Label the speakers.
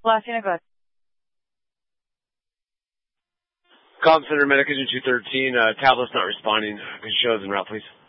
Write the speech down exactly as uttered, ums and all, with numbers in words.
Speaker 1: Latina, go ahead.
Speaker 2: Comm Center, Medication two thirteen. Uh, tablet's not responding. Could you show us en route, please?